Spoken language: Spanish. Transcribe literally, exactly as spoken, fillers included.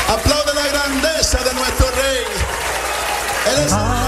Aplaude la grandeza de nuestro Rey. Él es